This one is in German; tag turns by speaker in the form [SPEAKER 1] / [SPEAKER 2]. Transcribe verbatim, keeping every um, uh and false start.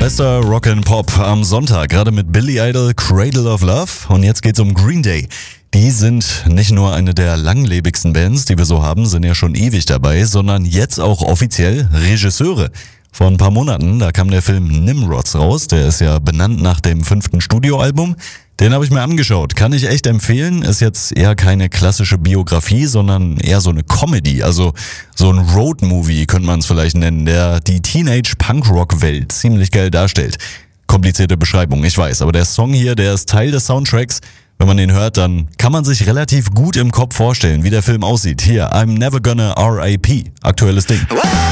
[SPEAKER 1] Bester Rock'n'Pop am Sonntag, gerade mit Billy Idol, Cradle of Love. Und jetzt geht's um Green Day. Die sind nicht nur eine der langlebigsten Bands, die wir so haben, sind ja schon ewig dabei, sondern jetzt auch offiziell Regisseure. Vor ein paar Monaten, da kam der Film Nimrods raus, der ist ja benannt nach dem fünften Studioalbum. Den habe ich mir angeschaut, kann ich echt empfehlen, ist jetzt eher keine klassische Biografie, sondern eher so eine Comedy, also so ein Road-Movie könnte man es vielleicht nennen, der die Teenage-Punk-Rock-Welt ziemlich geil darstellt. Komplizierte Beschreibung, ich weiß, aber der Song hier, der ist Teil des Soundtracks. Wenn man den hört, dann kann man sich relativ gut im Kopf vorstellen, wie der Film aussieht. Hier, I'm Never Gonna R I P, aktuelles Ding.